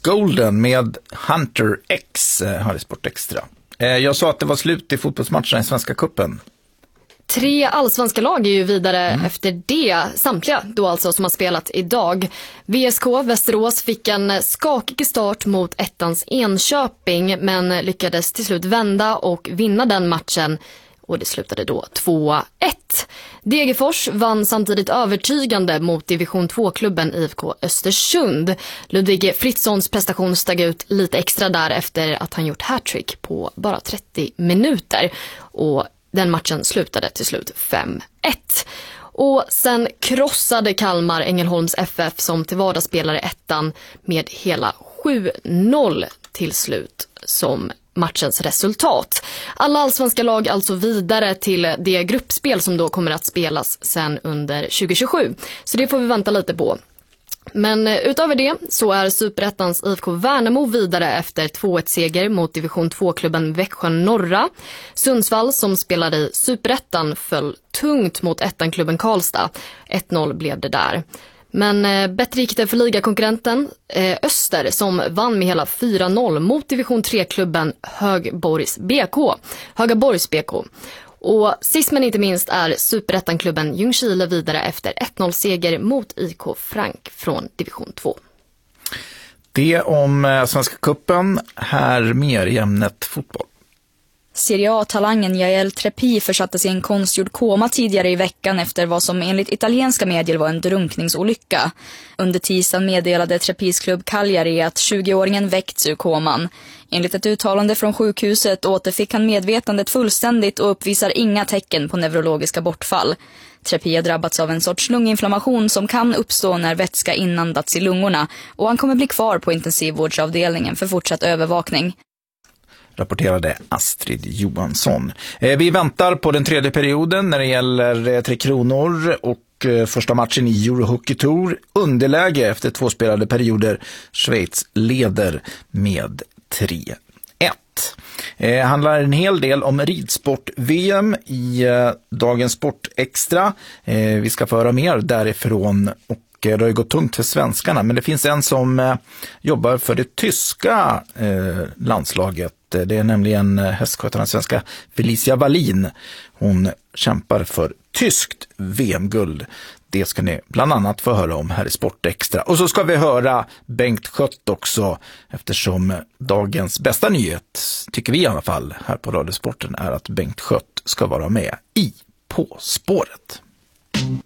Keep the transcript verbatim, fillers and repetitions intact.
Golden med Hunter X här i Sport Extra. Jag sa att det var slut i fotbollsmatcherna i Svenska cupen. Tre allsvenska lag är ju vidare mm. efter det, samtliga då alltså som har spelat idag. V S K Västerås fick en skakig start mot ettans Enköping men lyckades till slut vända och vinna den matchen. Och det slutade då två ett. Degerfors vann samtidigt övertygande mot division två-klubben I F K Östersund. Ludvig Fritzons prestation steg ut lite extra där efter att han gjort hattrick på bara trettio minuter. Och den matchen slutade till slut fem ett. Och sen krossade Kalmar Ängelholms F F som till vardags spelare ettan med hela sju noll till slut som matchens resultat. Alla allsvenska lag alltså vidare till det gruppspel som då kommer att spelas sen under tjugo tjugosju. Så det får vi vänta lite på. Men utöver det så är Superettans I F K Värnamo vidare efter två ett seger mot division två-klubben Växjö Norra. Sundsvall som spelade i Superettan föll tungt mot ettan-klubben Karlstad. ett noll blev det där. Men eh, bättre gick det för ligakonkurrenten eh, Öster som vann med hela fyra noll mot division tre-klubben Högborgs B K. Högaborgs B K. Och sist men inte minst är Superettan-klubben Ljungskile vidare efter ett noll-seger mot I K Frank från division två. Det om Svenska cupen, här mer i ämnet fotboll. Serie A-talangen Jael Trepi försattes i en konstgjord koma tidigare i veckan efter vad som enligt italienska medier var en drunkningsolycka. Under tisdagen meddelade Trepis klubb Cagliari att tjugoåringen väckts ur koman. Enligt ett uttalande från sjukhuset återfick han medvetandet fullständigt och uppvisar inga tecken på neurologiska bortfall. Trepi har drabbats av en sorts lunginflammation som kan uppstå när vätska inandats i lungorna och han kommer bli kvar på intensivvårdsavdelningen för fortsatt övervakning. Rapporterade Astrid Johansson. Vi väntar på den tredje perioden när det gäller Tre Kronor och första matchen i Eurohockey Tour. Underläge efter två spelade perioder. Schweiz leder med tre ett. Det handlar en hel del om ridsport-V M i dagens Sport Extra. Vi ska föra mer därifrån och det har ju gått tungt för svenskarna, men det finns en som eh, jobbar för det tyska eh, landslaget. Det är nämligen hästskötaren svenska Felicia Wallin. Hon kämpar för tyskt V M-guld. Det ska ni bland annat få höra om här i Sport Extra. Och så ska vi höra Bengt Schött också, eftersom dagens bästa nyhet, tycker vi i alla fall här på Radiosporten, är att Bengt Schött ska vara med i På spåret.